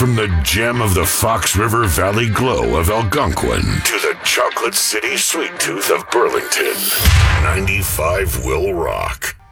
From the gem of the Fox River Valley glow of Algonquin to the Chocolate City sweet tooth of Burlington, 95 will rock.